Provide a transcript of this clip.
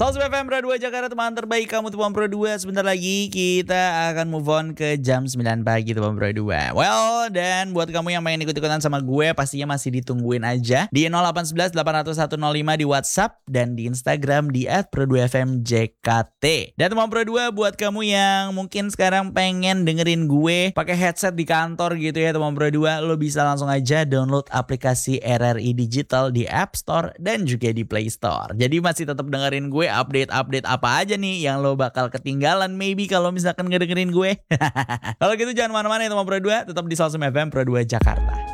Salsum FM Pro 2 Jakarta, teman terbaik kamu teman Pro 2. Sebentar lagi kita akan move on ke jam 9 pagi teman Pro 2. Well, dan buat kamu yang pengen ikut-ikutan sama gue, pastinya masih ditungguin aja di 0811 800 105 di WhatsApp dan di Instagram di @pro2fmjkt. Dan teman Pro 2, buat kamu yang mungkin sekarang pengen dengerin gue pakai headset di kantor gitu ya teman Pro 2, lo bisa langsung aja download aplikasi RRI Digital di App Store dan juga di Play Store. Jadi masih tetap dengerin gue update-update apa aja nih yang lo bakal ketinggalan maybe kalau misalkan gak dengerin gue. Kalau gitu jangan mana-mana ya teman Pro 2, tetap di Salsum FM Pro 2 Jakarta.